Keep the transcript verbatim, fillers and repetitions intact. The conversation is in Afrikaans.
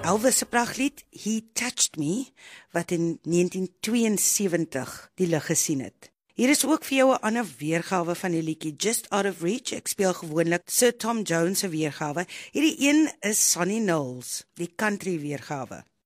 Elvis se prachtlied He Touched Me, wat in negentien tweeënsewentig die lig gesien het. Hier is ook vir jou 'n ander weergawe van die liedjie Just Out of Reach. Ek speel gewoonlik Sir Tom Jones se weergawe. Hierdie een is Sonny Knowles, die country weergawe.